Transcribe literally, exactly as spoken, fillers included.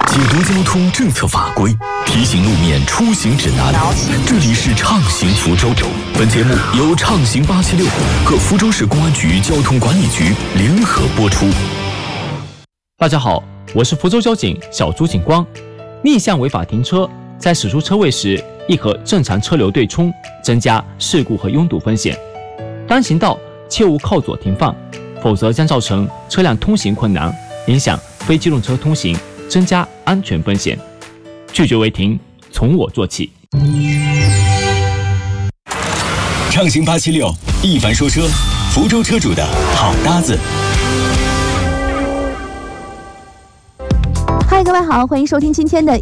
解读交通政策法规，提醒路面出行指南。这里是畅行福州。本节目由畅行八七六和福州市公安局交通管理局联合播出。 大家好，我是福州交警小朱警光。逆向违法停车，在驶出车位时，宜和正常车流对冲，增加事故和拥堵风险。单行道切勿靠左停放，否则将造成车辆通行困难，影响非机动车通行，增加安全风险。拒绝违停，从我做起。 畅行八七六，一凡说车，福州车主的好搭子。 嗨，各位好，欢迎收听今天的